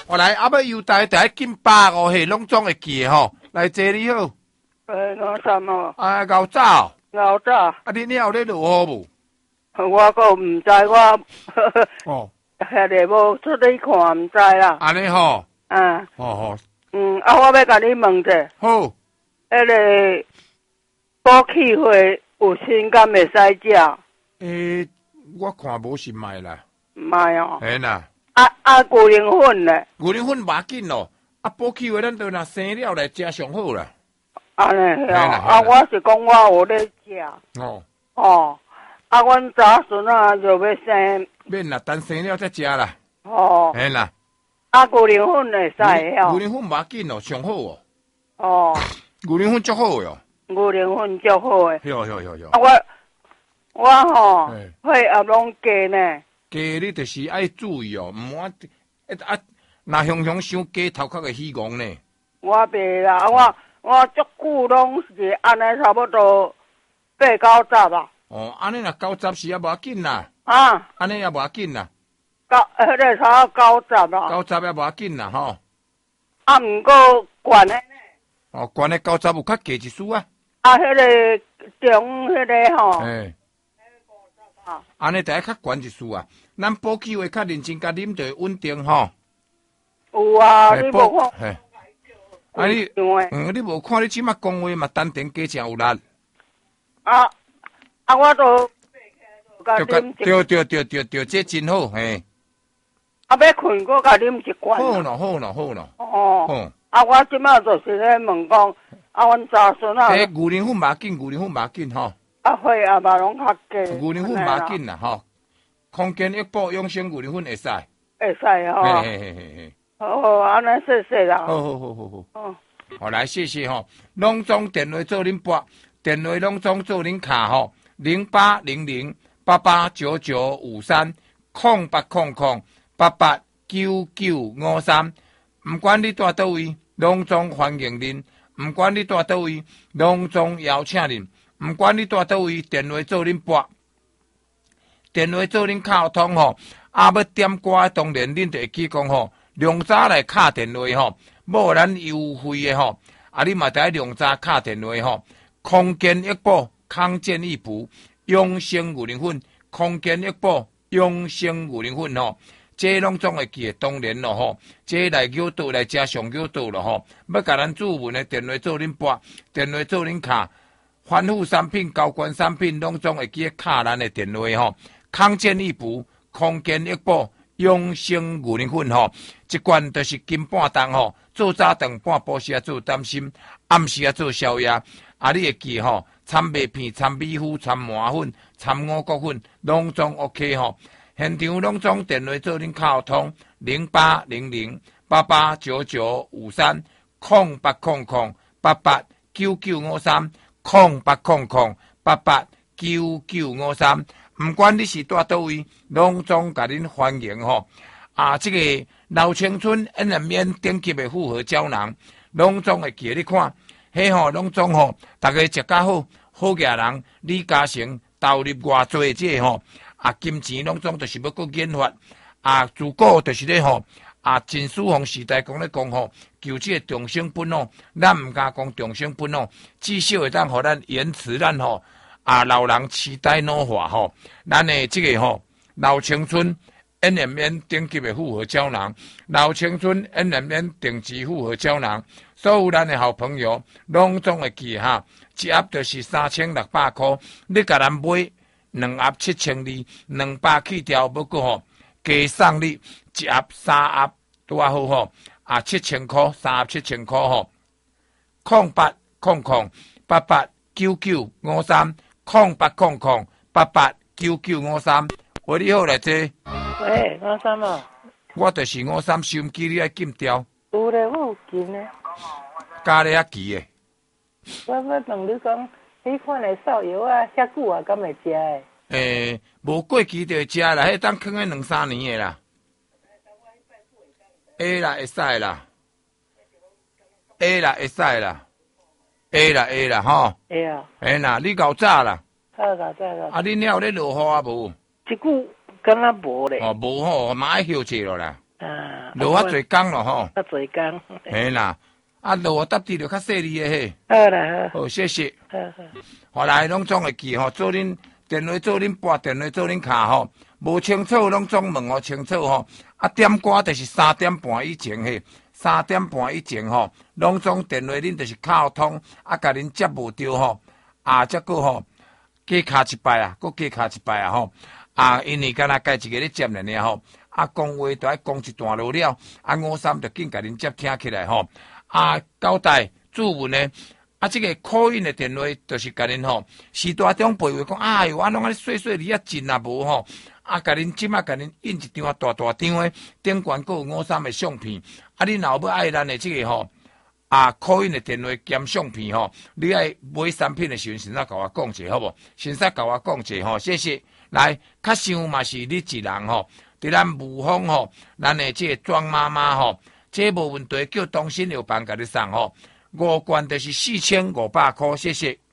我来阿要优待第一金150岁拢总会记吼。来坐你好。 我什么？ 熬早。 熬早。 你有咧落雨无？ 我个唔知我。哦。遐个无出去看，唔知啦。 安尼吼。 好。我要甲你问者。 好。 迄个枸杞花有新敢会使食？ 我看无是卖啦。 卖哦。 嘿啦。 牛奶粉咧？ 牛奶粉无紧咯。枸杞花咱都若生了来食上好啦。 安尼我是讲我有咧食。阮查孙仔就要生。 免啦，等生了再食啦。嘿啦。 牛奶粉会使牛奶粉无紧咯，上好哦。牛奶粉足好哟。 牛奶粉足好诶。 哟。 我血压拢低呢。 低你就是爱注意哦，毋好若常伤低，头壳会虚戆呢。 我袂啦，我足久拢是安尼，差不多8、9十啊。 安尼若9、10是也无紧啦。安尼也无紧啦。 迄个差9十啦。 9、10也无紧啦吼。 毋过悬诶呢。 悬诶9、10有较低一丝啊。 迄个中迄个吼。 安尼第一较悬一丝啊。咱枸杞花较认真甲啉就会稳定吼。 有啊，你无看？ 你无看你即马讲话嘛，丹田加诚有力。 我都对，这真好嘿。 要困，我甲啉一罐。 好咯。 我即马就是咧问讲，阮查孙仔。 牛奶粉无紧吼。 血压嘛拢较低。 牛奶粉无紧啦吼。康健益宝养生牛奶粉会使。 会使吼。 嘿。 好，安尼谢谢啦。 好。好来，谢谢吼。拢总电话做恁拨，电话拢总做恁卡吼。0800-889953，毋管你住倒位，拢总欢迎恁；毋管你住倒位，拢总邀请恁；毋管你住倒位，电话做恁拨，电话做恁卡通吼。要点歌，当然恁就会记讲吼，量早来敲电话吼，无咱优惠的吼。你嘛得量早敲电话吼。康健益宝。康健益补养生牛奶粉，康健益宝养生牛奶粉吼，这拢总会记，当然咯吼，这来叫倒来加上叫倒咯吼，要甲咱主文的电话做恁拨，电话做恁卡，反复产品、高关产品拢总会记卡咱的电话吼，康健益补、康健益宝养生牛奶粉吼，一罐就是斤半重吼，做早顿半晡时做担心，暗时做宵夜，你会记吼。掺麦片、掺米糊、掺麻粉、掺五谷粉，拢总 OK 吼。现场拢总电话做恁卡通0800-889953，0800-889953，毋管你是住倒位，拢总甲恁欢迎吼。这个老青春N&M顶级的复合胶囊，拢总会记你看。迄吼拢总吼，大家食甲好，好家人李嘉诚投入偌济这吼，金钱拢总就是要搁研发，自古就是咧吼，秦始皇时代讲咧讲吼，求这个长生不老，咱毋敢讲长生不老，至少会当互咱延迟咱吼，老人痴呆老化吼，咱的这个吼老青春。N&M 顶级的复合胶囊，老青春 N&M 顶级复合胶囊，所有咱的好朋友拢总会记哈，一盒就是3600块，你甲咱买2盒7200，200去掉，不过吼加送你一盒3盒拄啊好吼，7000块3盒7000块吼，0800-889953，0800-889953，喂，你好来这。 喂，我什么？ 我就是53收音机，你爱禁掉。 有咧，我有禁咧。 加咧遐奇诶。 我要问你讲，迄款的扫药遐久啊，敢会食诶？ 无过期就会食啦，迄当放个2-3年诶啦。会啦，会使啦。会啦，会使啦。会啦，吼。 会啊。 嘿啦，你搞早啦。 早啦。 你了有咧落雨啊无？ 一句敢若无咧。 无吼，嘛爱休息咯啦。 落啊侪工咯吼， 较侪工。 嘿啦，啊落搭地就较细腻的嘿。 好啦， 好，谢谢。 好好。 后来拢总会记吼，做恁电话做恁拨，电话做恁卡吼，无清楚拢总问哦清楚吼。啊点歌就是3点半以前嘿，3点半以前吼，拢总电话恁就是敲通，啊甲恁接无着吼，啊则个吼加卡一摆啊，搁加卡一摆啊吼。啊，因为敢若家一个咧接尔吼，啊讲话都爱讲一段落了，啊53就紧甲恁接听起来吼，啊交代主文呢。啊，这个call in的电话就是甲恁吼，时代中陪话讲，哎哟，我拢安细细离啊近啊无吼，啊，甲恁即马甲恁印一张大大张的，顶悬阁有53的相片，啊，恁若要爱咱的这个吼，啊call in的电话兼相片吼，你爱买产品的时阵，先甲我讲者好无？先甲我讲者吼，谢谢。来，较想嘛是你一人吼，伫咱武丰吼，咱的这个庄妈妈吼，这无问题，叫东兴药房甲你送吼。5罐就是4500块，谢谢。